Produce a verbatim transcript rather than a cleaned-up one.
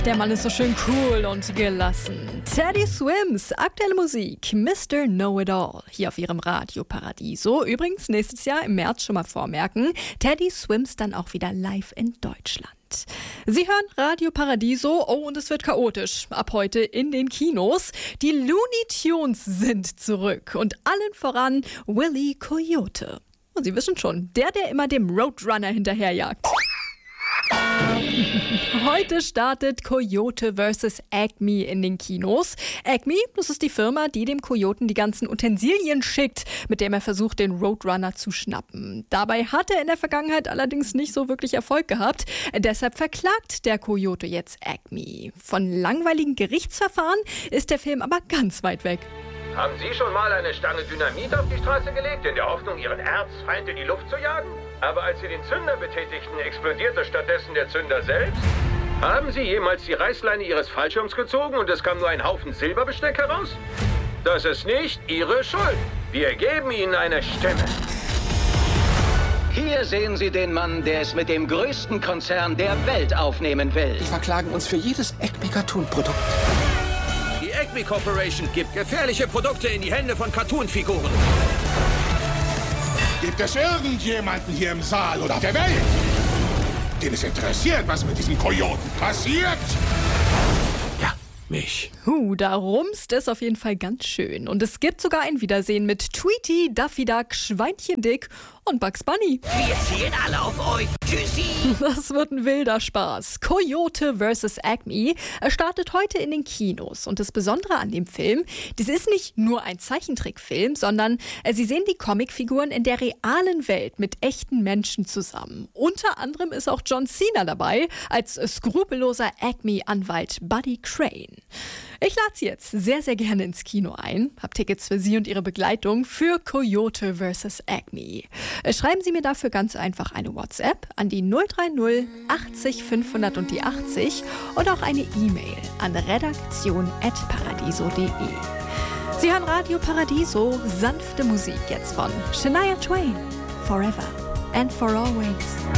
der Mann ist so schön cool und gelassen. Teddy Swims, aktuelle Musik, Mister Know-It-All, hier auf ihrem Radio Paradiso. Übrigens nächstes Jahr im März schon mal vormerken, Teddy Swims dann auch wieder live in Deutschland. Sie hören Radio Paradiso, oh, und es wird chaotisch. Ab heute in den Kinos. Die Looney Tunes sind zurück und allen voran Willy Coyote. Und Sie wissen schon, der, der immer dem Roadrunner hinterherjagt. Heute startet Coyote versus. Acme in den Kinos. Acme, das ist die Firma, die dem Coyoten die ganzen Utensilien schickt, mit dem er versucht, den Roadrunner zu schnappen. Dabei hat er in der Vergangenheit allerdings nicht so wirklich Erfolg gehabt. Deshalb verklagt der Coyote jetzt Acme. Von langweiligen Gerichtsverfahren ist der Film aber ganz weit weg. Haben Sie schon mal eine Stange Dynamit auf die Straße gelegt, in der Hoffnung, Ihren Erzfeind in die Luft zu jagen? Aber als Sie den Zünder betätigten, explodierte stattdessen der Zünder selbst? Haben Sie jemals die Reißleine Ihres Fallschirms gezogen und es kam nur ein Haufen Silberbesteck heraus? Das ist nicht Ihre Schuld. Wir geben Ihnen eine Stimme. Hier sehen Sie den Mann, der es mit dem größten Konzern der Welt aufnehmen will. Die verklagen uns für jedes Acme-Cartoon-Produkt. Die Acme Corporation gibt gefährliche Produkte in die Hände von Cartoon-Figuren. Gibt es irgendjemanden hier im Saal oder auf der Welt, den es interessiert, was mit diesem Kojoten passiert? Ja, mich. Huh, da rumst es auf jeden Fall ganz schön. Und es gibt sogar ein Wiedersehen mit Tweety, Daffy Duck, Schweinchen Dick und Bugs Bunny. Wir ziehen alle auf euch. Tschüssi. Das wird ein wilder Spaß. Coyote versus. Acme startet heute in den Kinos. Und das Besondere an dem Film, das ist nicht nur ein Zeichentrickfilm, sondern äh, Sie sehen die Comicfiguren in der realen Welt mit echten Menschen zusammen. Unter anderem ist auch John Cena dabei, als skrupelloser Acme-Anwalt Buddy Crane. Ich lade Sie jetzt sehr, sehr gerne ins Kino ein. Hab Tickets für Sie und Ihre Begleitung für Coyote versus. Acme. Schreiben Sie mir dafür ganz einfach eine WhatsApp an die null drei null achtzig fünfhundert und die achtzig und auch eine E-Mail an redaktion at paradiso punkt de. Sie hören Radio Paradiso, sanfte Musik jetzt von Shania Twain. Forever and for always.